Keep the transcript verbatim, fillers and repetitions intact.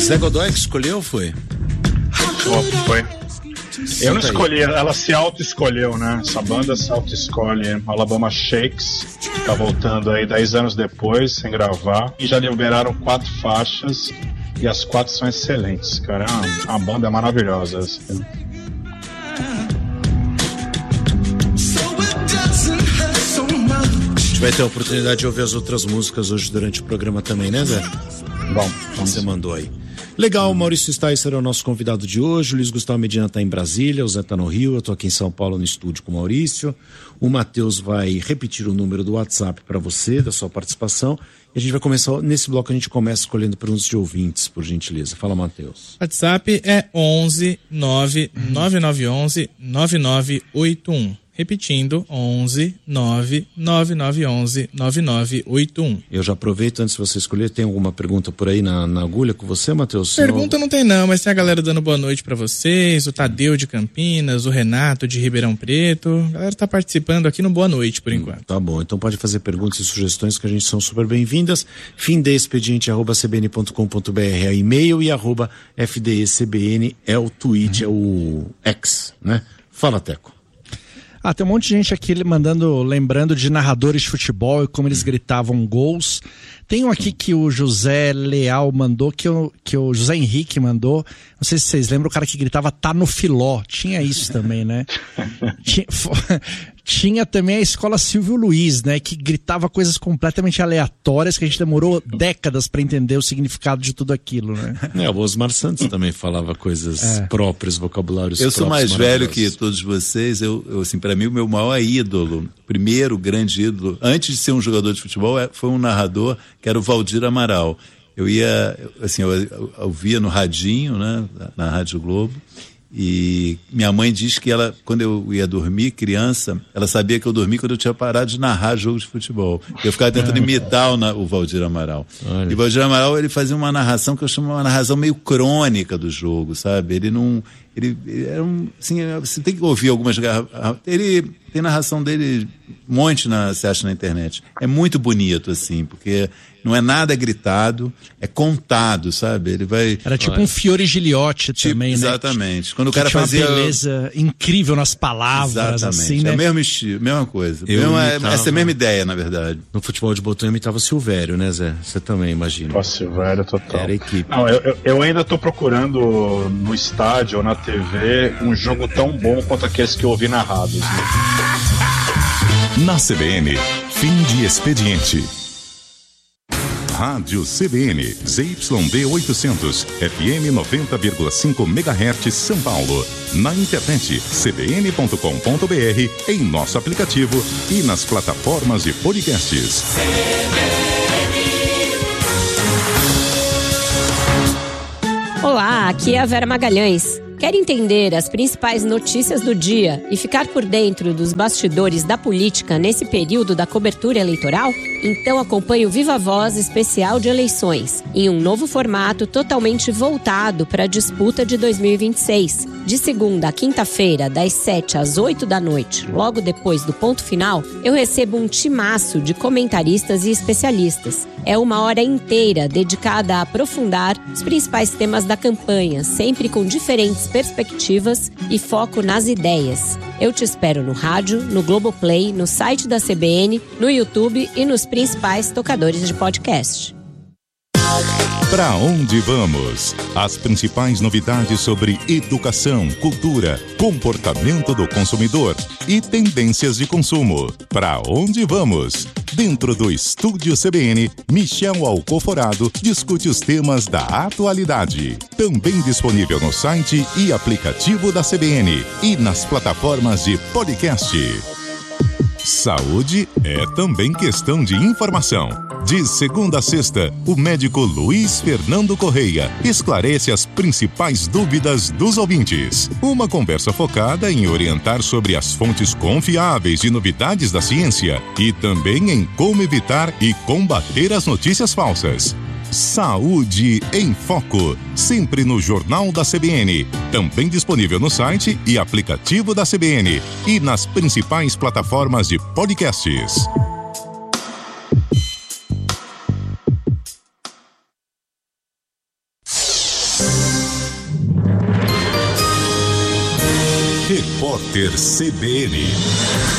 Zé Godoy que escolheu ou foi? Oh, foi. Eu não escolhi, ela se auto-escolheu, né? Essa banda se auto-escolhe. Alabama Shakes tá voltando aí dez anos depois, sem gravar. E já liberaram quatro faixas e as quatro são excelentes, cara. A, a banda é maravilhosa. Assim. A gente vai ter a oportunidade de ouvir as outras músicas hoje durante o programa também, né, Zé? Bom, você mandou aí. Legal, o Maurício Sticer é o nosso convidado de hoje, o Luiz Gustavo Medina está em Brasília, o Zé está no Rio, eu estou aqui em São Paulo no estúdio com o Maurício. O Matheus vai repetir o número do WhatsApp para você, da sua participação, e a gente vai começar, nesse bloco a gente começa escolhendo perguntas de ouvintes, por gentileza. Fala, Matheus. WhatsApp é onze nove nove nove um um nove nove oito um. Repetindo, onze nove nove nove um um nove nove oito um. Eu já aproveito, antes de você escolher, tem alguma pergunta por aí na, na agulha com você, Matheus? Pergunta não tem não, mas tem a galera dando boa noite pra vocês, o Tadeu de Campinas, o Renato de Ribeirão Preto. A galera tá participando aqui no Boa Noite, por enquanto. Hum, tá bom, então pode fazer perguntas e sugestões que a gente são super bem-vindas. Findexpediente arroba c b n ponto com ponto b r é o e-mail e arroba f d e c b n é o tweet, uhum. é o X, né? Fala, Teco. Ah, tem um monte de gente aqui mandando, lembrando de narradores de futebol e como eles gritavam gols. Tem um aqui que o José Leal mandou, que, eu, que o José Henrique mandou. Não sei se vocês lembram, o cara que gritava tá no filó. Tinha isso também, né? tinha, tinha também a escola Silvio Luiz, né? Que gritava coisas completamente aleatórias que a gente demorou décadas para entender o significado de tudo aquilo, né? É, o Osmar Santos também falava coisas é. próprias, vocabulários Eu próprios. sou mais velho que todos vocês. Eu, eu assim, para mim, o meu maior ídolo, primeiro grande ídolo, antes de ser um jogador de futebol, foi um narrador que era o Valdir Amaral. Eu ia, assim, eu, eu, eu via no radinho, né, na Rádio Globo, e minha mãe diz que ela, quando eu ia dormir, criança, ela sabia que eu dormia quando eu tinha parado de narrar jogo de futebol. Eu ficava tentando imitar o, o Valdir Amaral. Olha. E o Valdir Amaral, ele fazia uma narração que eu chamo uma narração meio crônica do jogo, sabe? Ele não... Ele, ele era um... Assim, você tem que ouvir algumas... Ele tem narração dele, um monte na, você acha na internet. É muito bonito, assim, porque... Não é nada gritado, é contado, sabe? Ele vai... Era tipo Olha. um Fiore Giliotti tipo, também, exatamente. né? Quando o que cara tinha fazia... uma beleza incrível nas palavras, exatamente. assim, é né? o mesmo estilo, mesma coisa. Eu mesma, imitava... Essa é a mesma ideia, na verdade. No futebol de botão eu imitava o Silvério, né, Zé? Você também, imagina. O Silvério, total. Era a equipe. Não, eu, eu, eu ainda tô procurando no estádio ou na T V um jogo tão bom quanto aqueles que eu ouvi narrados. Né? Na C B N, fim de expediente. Rádio C B N, Z Y D oitocentos, F M noventa vírgula cinco megahertz, São Paulo. Na internet, c b n ponto com ponto b r, em nosso aplicativo e nas plataformas de podcasts. Olá, aqui é a Vera Magalhães. Quer entender as principais notícias do dia e ficar por dentro dos bastidores da política nesse período da cobertura eleitoral? Então acompanhe o Viva Voz especial de eleições, em um novo formato totalmente voltado para a disputa de dois mil e vinte e seis. De segunda a quinta-feira, das sete às oito da noite, logo depois do ponto final, eu recebo um timaço de comentaristas e especialistas. É uma hora inteira dedicada a aprofundar os principais temas da campanha, sempre com diferentes perspectivas e foco nas ideias. Eu te espero no rádio, no Globoplay, no site da C B N, no YouTube e nos principais tocadores de podcast. Pra onde vamos? As principais novidades sobre educação, cultura, comportamento do consumidor e tendências de consumo. Pra onde vamos? Dentro do Estúdio C B N, Michel Alcoforado discute os temas da atualidade. Também disponível no site e aplicativo da C B N e nas plataformas de podcast. Saúde é também questão de informação. De segunda a sexta, o médico Luiz Fernando Correia esclarece as principais dúvidas dos ouvintes. Uma conversa focada em orientar sobre as fontes confiáveis de novidades da ciência e também em como evitar e combater as notícias falsas. Saúde em Foco, sempre no Jornal da C B N, também disponível no site e aplicativo da C B N e nas principais plataformas de podcasts. Repórter C B N.